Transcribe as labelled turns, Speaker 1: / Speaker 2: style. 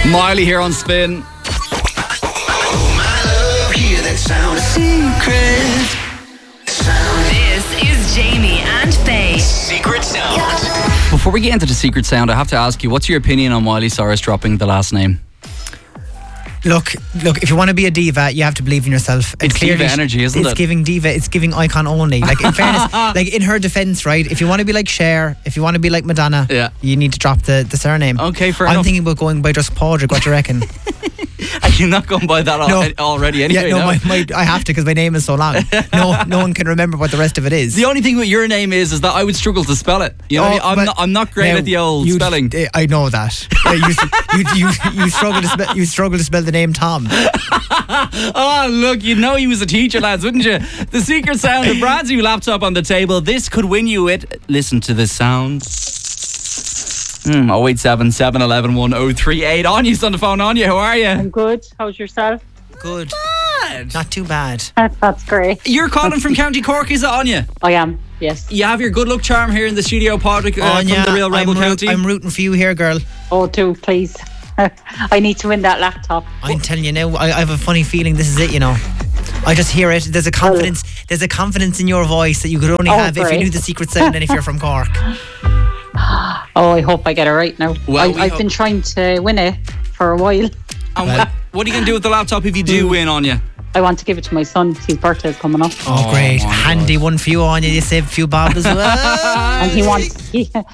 Speaker 1: Miley here on Spin.
Speaker 2: Hear that sound. Secret sound.
Speaker 3: This is Jamie and Faye.
Speaker 2: Secret sound.
Speaker 1: Before we get into the secret sound, I have to ask you, what's your opinion on Miley Cyrus dropping the last name?
Speaker 4: Look, if you want to be a diva, you have to believe in yourself.
Speaker 1: It's diva energy, isn't it?
Speaker 4: It's giving diva, it's giving icon only. Like, in fairness, like in her defence, right? If you want to be like Cher, if you want to be like Madonna, you need to drop the surname.
Speaker 1: Okay, fair enough.
Speaker 4: I'm thinking about going by just Padraig. What do you reckon?
Speaker 1: Are you not going by that already anyway?
Speaker 4: Yeah, no, I have to because my name is so long. No one can remember what the rest of it is.
Speaker 1: The only thing with your name is that I would struggle to spell it. You know, I'm not great at the old spelling.
Speaker 4: I know that. You struggle to spell the name Tom.
Speaker 1: Oh, look, you'd know he was a teacher, lads, wouldn't you? The secret sound of Brad's new laptop on the table. This could win you it. Listen to this sound. 087 711 1038. Anya's on the phone. Anya, how are you?
Speaker 5: I'm good. How's yourself?
Speaker 4: Good. Not too bad.
Speaker 5: That's great.
Speaker 1: You're calling from County Cork, is it, Anya?
Speaker 5: I am, yes.
Speaker 1: You have your good luck charm here in the studio, Padraig, from the Real Rebel County.
Speaker 4: I'm rooting for you here, girl.
Speaker 5: Oh, do, please. I need to win that laptop.
Speaker 4: I'm telling you now, I have a funny feeling this is it, you know. I just hear it. There's a confidence in your voice that you could only have if you knew the secret sound and if you're from Cork.
Speaker 5: Oh, I hope I get it right now.
Speaker 1: Well,
Speaker 5: I've been trying to win it for a while.
Speaker 1: And what are you going to do with the laptop if you do win, Anya?
Speaker 5: I want to give it to my son. His birthday is coming up.
Speaker 4: Oh, great. Handy one for you, Anya. You save a few bob as well.
Speaker 5: And he wants...